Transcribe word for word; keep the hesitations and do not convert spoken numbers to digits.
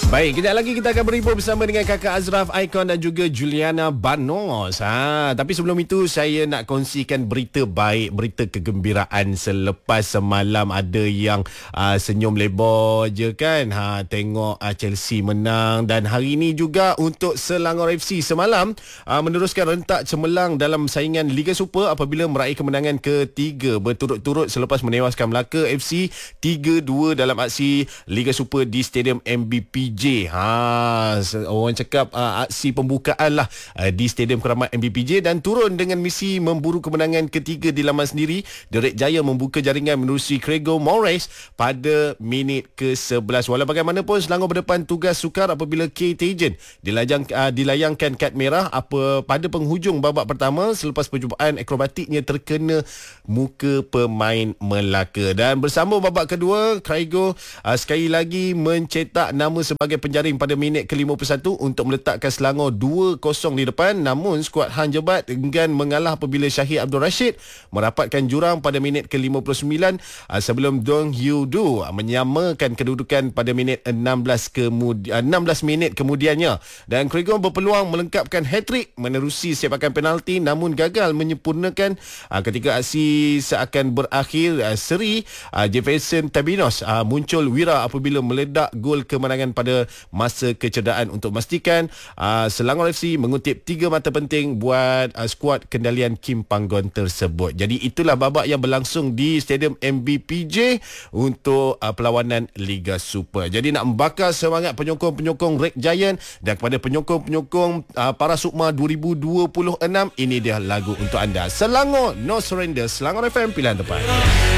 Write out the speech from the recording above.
Baik, kejap lagi kita akan berhibur bersama dengan kakak Azraf Icon dan juga Juliana Banos. Ha, tapi sebelum itu saya nak kongsikan berita baik, berita kegembiraan selepas semalam ada yang uh, senyum lebar je kan. Ha, tengok uh, Chelsea menang dan hari ini juga untuk Selangor F C semalam uh, meneruskan rentak cemerlang dalam saingan Liga Super apabila meraih kemenangan ketiga berturut-turut selepas menewaskan Melaka F C tiga dua dalam aksi Liga Super di Stadium M B P J. Ha, orang cakap uh, aksi pembukaan lah uh, di Stadium Keramat M B P J dan turun dengan misi memburu kemenangan ketiga di laman sendiri. Derek Jaya membuka jaringan menerusi Gregor Moraes pada minit ke sebelas. Walau bagaimanapun Selangor berdepan tugas sukar apabila K. Tejan dilajang, uh, dilayangkan kad merah apa pada penghujung babak pertama selepas percubaan akrobatiknya terkena muka pemain Melaka. Dan bersama babak kedua, Gregor uh, sekali lagi mencetak nama sebagai sebagai penjaring pada minit ke lima puluh satu untuk meletakkan Selangor dua kosong di depan. Namun skuad Han Jebat enggan mengalah apabila Syahid Abdul Rashid merapatkan jurang pada minit ke lima puluh sembilan sebelum Dong Hyu Du menyamakan kedudukan pada minit enam belas kemudi- enam belas minit kemudiannya. Dan Gregor berpeluang melengkapkan hat-trick menerusi sepakan penalti namun gagal menyempurnakan ketika aksi seakan berakhir seri. Jefferson Tabinos muncul wira apabila meledak gol kemenangan pada masa kecederaan untuk memastikan uh, Selangor F C mengutip tiga mata penting buat uh, skuad kendalian Kim Panggon tersebut. Jadi itulah babak yang berlangsung di Stadium M B P J untuk uh, perlawanan Liga Super. Jadi nak membakar semangat penyokong-penyokong Red Giant dan kepada penyokong-penyokong uh, para Sukma dua ribu dua puluh enam, ini dia lagu untuk anda. Selangor No Surrender, Selangor F M pilihan tepat.